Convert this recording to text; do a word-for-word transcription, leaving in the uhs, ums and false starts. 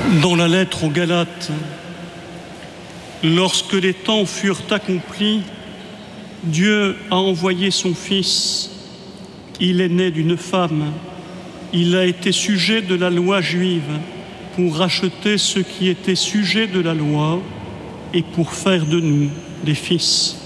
Dans la lettre aux Galates, lorsque les temps furent accomplis, Dieu a envoyé son Fils. Il est né d'une femme. Il a été sujet de la loi juive pour racheter ceux qui étaient sujets de la loi et pour faire de nous des fils.